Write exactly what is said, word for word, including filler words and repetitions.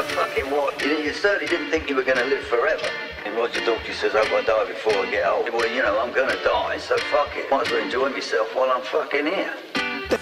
fucking what? You, you certainly didn't think you were going to live forever. And Roger Daltrey says I've got to die before I get old. Well, you know, I'm going to die, so fuck it. Might as well enjoy myself while I'm fucking here.